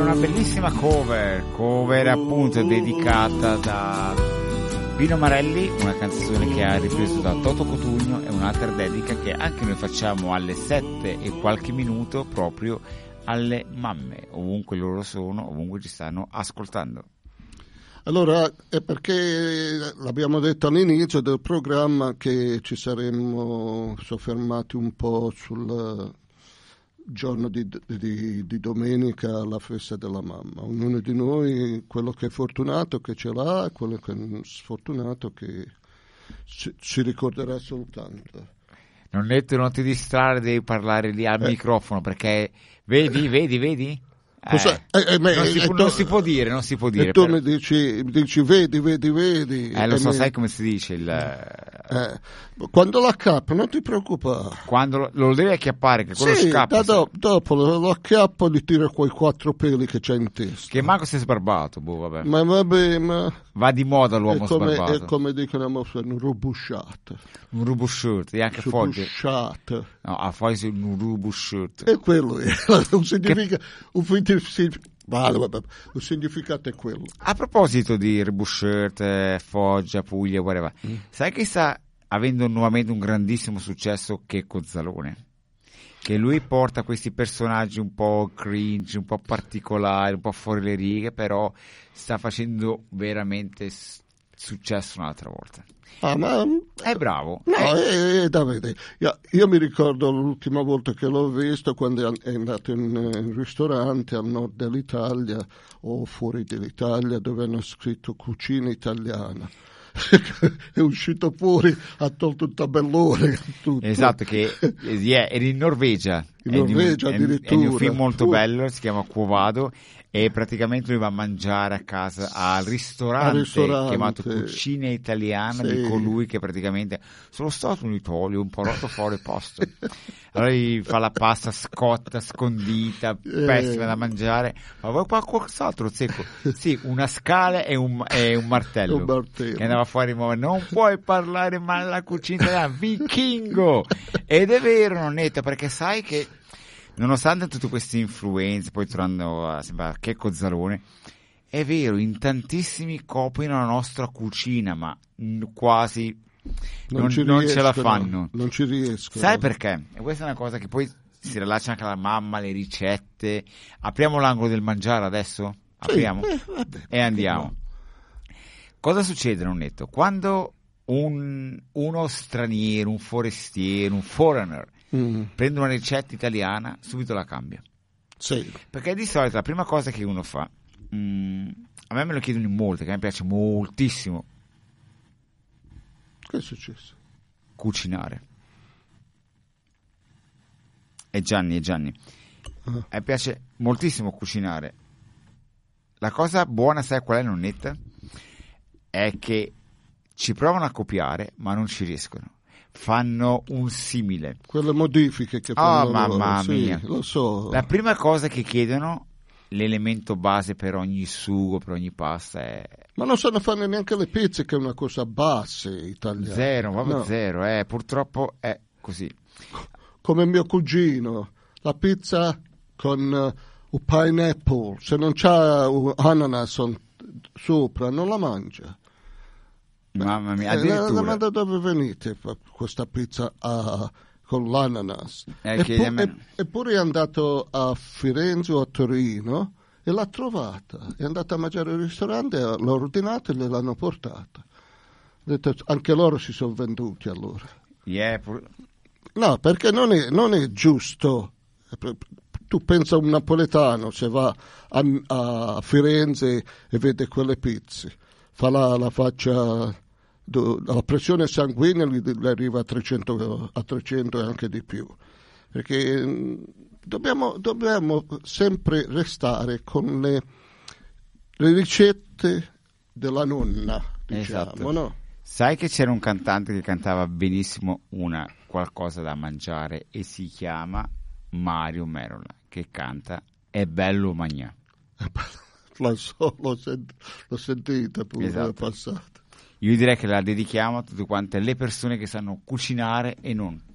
era una bellissima cover appunto dedicata da Pino Marelli, una canzone che ha ripreso da Toto Cotugno, e un'altra dedica che anche noi facciamo alle 7 e qualche minuto proprio alle mamme, ovunque loro sono, ovunque ci stanno ascoltando. Allora, è perché l'abbiamo detto all'inizio del programma che ci saremmo soffermati un po' sul giorno di domenica, la festa della mamma. Ognuno di noi, quello che è fortunato che ce l'ha, quello che è sfortunato che si ricorderà soltanto. Non ti distrarre, devi parlare lì al microfono, perché vedi? Non si può dire. E tu mi dici vedi. Lo so, sai come si dice quando lo acchiappo, non ti preoccupare. Quando lo devi acchiappare, che quello scappa. Dopo lo acchiappo e gli tiro quei 4 peli che c'è in testa. Che manco sei sbarbato, vabbè. Ma vabbè, ma va di moda l'uomo sbarbato. È come dicono a un rubusciato. Un rubuscirt, e anche foglie. No, a foglie un rubuscirt. E quello è, un significato. Il significato è quello. A proposito di rubuscirt, foggia, puglia, whatever, sai che sta avendo nuovamente un grandissimo successo Checco Zalone? Che lui porta questi personaggi un po' cringe, un po' particolari, un po' fuori le righe, però sta facendo veramente successo un'altra volta. Ma è bravo. No, Davide, io mi ricordo l'ultima volta che l'ho visto, quando è andato in ristorante al nord dell'Italia o fuori dell'Italia, dove hanno scritto cucina italiana. È uscito fuori, ha tolto il tabellone, tutto. Esatto, che era in Norvegia. Addirittura. È un film molto bello, si chiama Quo Vado, e praticamente lui va a mangiare a casa al ristorante chiamato Cucina Italiana, di colui che praticamente sono stato in Italia, un po' rotto fuori posto. Allora gli fa la pasta scotta, scondita, pessima da mangiare. Ma vuoi qualcos'altro, Zecco? Sì, una scala e un martello. Che andava fuori, non puoi parlare male alla cucina italiana, vichingo! Ed è vero, Nonnetta, perché sai che nonostante tutte queste influenze, poi tornando a Checco Zalone, è vero, in tantissimi copiano la nostra cucina, ma quasi non ce la fanno. Non ci riescono. Sai perché? E questa è una cosa che poi si rilaccia anche alla mamma, le ricette. Apriamo l'angolo del mangiare adesso? Apriamo? Vabbè, e andiamo. No. Cosa succede, Nonnetto? Quando uno straniero, un forestiero, un foreigner prende una ricetta italiana, subito la cambia. Sì. Perché di solito la prima cosa che uno fa, a me lo chiedono in molte, che a me piace moltissimo. Che è successo? Cucinare. E Gianni. A me piace moltissimo cucinare. La cosa buona, sai qual è, Nonnetta? È che ci provano a copiare, ma non ci riescono. Fanno un simile. Quelle modifiche che fanno mamma mia. Lo so. La prima cosa che chiedono, l'elemento base per ogni sugo, per ogni pasta è... Ma non sanno fare neanche le pizze, che è una cosa base italiana. Zero, purtroppo è così. Come mio cugino, la pizza con un pineapple, se non c'ha un ananas sopra non la mangia. Mamma mia, addirittura. Ma da dove venite questa pizza con l'ananas? Eppure è andato a Firenze o a Torino e l'ha trovata. È andato a mangiare al ristorante, l'ha ordinata e gliel'hanno portata. Ha detto, anche loro si sono venduti allora. No, perché non è giusto. Tu pensa a un napoletano, se va a Firenze e vede quelle pizze, fa la faccia, la pressione sanguigna gli arriva a 300 e anche di più, perché dobbiamo sempre restare con le ricette della nonna, diciamo. Esatto. No? Sai che c'era un cantante che cantava benissimo qualcosa da mangiare, e si chiama Mario Merola, che canta È bello magnà. Lo so, l'ho sentita pure, esatto. È passato. Io direi che la dedichiamo a tutte quante le persone che sanno cucinare e non.